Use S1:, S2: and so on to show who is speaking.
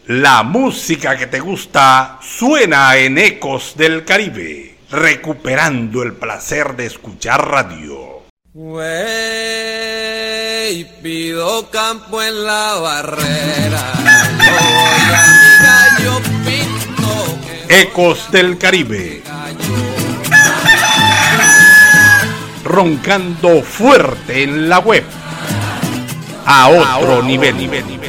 S1: La música que te gusta suena en Ecos del Caribe, recuperando el placer de escuchar radio.
S2: Wey, pido campo en la barrera, voy a mi gallo pinto.
S1: Ecos del Caribe, roncando fuerte en la web, a otro nivel.